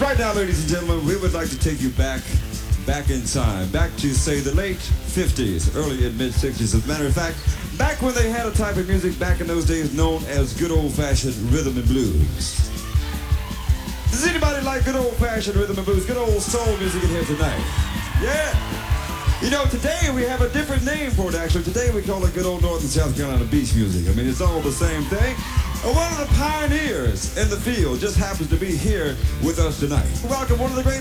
Right now, ladies and gentlemen, we would like to take you back in time, back to, say, the late 50s, early and mid-60s. As a matter of fact, back when they had a type of music back in those days known as good old-fashioned rhythm and blues. Does anybody like good old-fashioned rhythm and blues, good old soul music in here tonight? Yeah. You know, today we have a different name for it, actually. Today we call it good old North and South Carolina beach music. I mean, it's all the same thing. And one of the pioneers in the field just happens to be here with us tonight. Welcome one of the great